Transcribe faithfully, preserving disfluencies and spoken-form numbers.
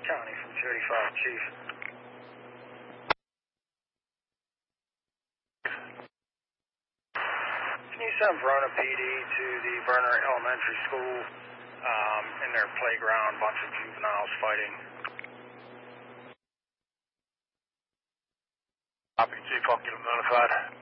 County from two eighty-five, Chief. Can you send Verona P D to the Verner Elementary School um, in their playground, bunch of juveniles fighting? Copy, Chief. I'll get them notified.